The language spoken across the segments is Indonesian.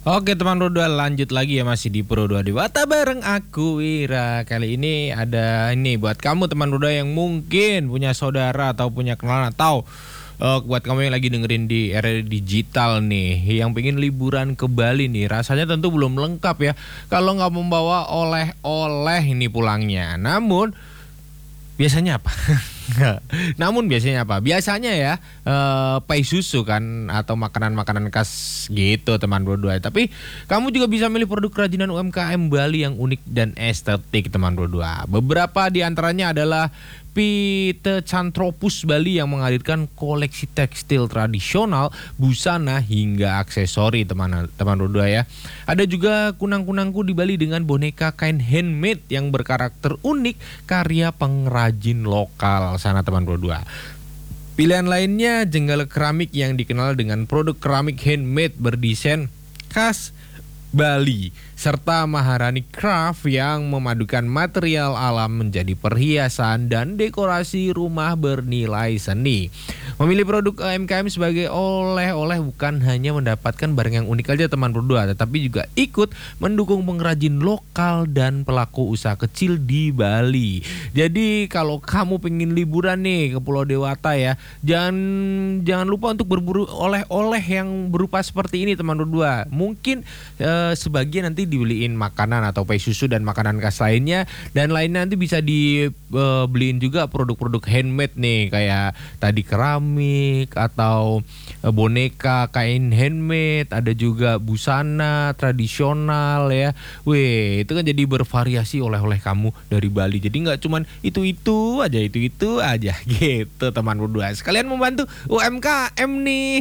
Oke teman Pro 2, lanjut lagi ya, masih di Pro 2 Dewata bareng aku Wira. Kali ini ada ini buat kamu teman Pro 2 yang mungkin punya saudara atau punya kenalan, atau buat kamu yang lagi dengerin di era digital nih, yang pengen liburan ke Bali nih. Rasanya tentu belum lengkap ya kalau nggak membawa oleh-oleh ini pulangnya. Biasanya apa? Biasanya ya pai susu kan, atau makanan-makanan khas gitu teman berdua. Tapi kamu juga bisa milih produk kerajinan UMKM Bali yang unik dan estetik teman berdua. Beberapa di antaranya adalah Pithecantropus Bali yang menghadirkan koleksi tekstil tradisional, busana hingga aksesori teman berdua ya. Ada juga kunang-kunangku di Bali dengan boneka kain handmade yang berkarakter unik karya pengrajin lokal sana teman berdua. Pilihan lainnya jenggala keramik yang dikenal dengan produk keramik handmade berdesain khas Bali, serta Maharani Craft yang memadukan material alam menjadi perhiasan dan dekorasi rumah bernilai seni. Memilih produk UMKM sebagai oleh-oleh bukan hanya mendapatkan barang yang unik aja teman berdua, tetapi juga ikut mendukung pengrajin lokal dan pelaku usaha kecil di Bali. Jadi kalau kamu pengen liburan nih ke Pulau Dewata ya, jangan lupa untuk berburu oleh-oleh yang berupa seperti ini teman berdua. Mungkin sebagian nanti dibeliin makanan atau pai susu dan makanan khas lainnya, dan lainnya nanti bisa dibeliin juga produk-produk handmade nih, kayak tadi keramik atau boneka kain handmade, ada juga busana tradisional ya. Weh, itu kan jadi bervariasi oleh-oleh kamu dari Bali. Jadi nggak cuman itu aja gitu teman berdua. Sekalian membantu UMKM nih.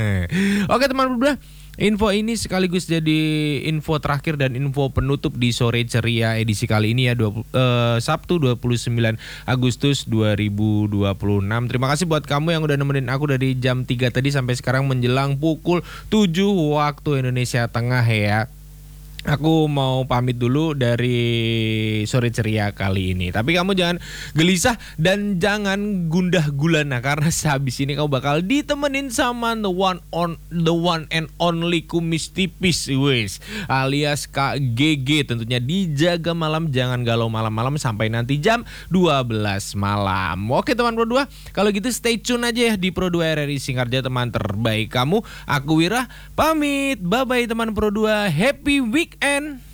Oke teman berdua, info ini sekaligus jadi info terakhir dan info penutup di Sore Ceria edisi kali ini ya, Sabtu 29 Agustus 2026. Terima kasih buat kamu yang udah nemenin aku dari jam 3 tadi sampai sekarang menjelang pukul 7 waktu Indonesia Tengah ya. Aku mau pamit dulu dari Sore Ceria kali ini. Tapi kamu jangan gelisah dan jangan gundah gulana, karena sehabis ini kamu bakal ditemenin sama the one and only Kumis Tipis wis, alias Kak GG. Tentunya dijaga malam, jangan galau malam-malam sampai nanti jam 12 malam. Oke teman Pro 2, kalau gitu stay tune aja ya di Pro 2 RRI Singkarja, teman terbaik kamu. Aku Wira pamit. Bye bye teman Pro 2. Happy weekend.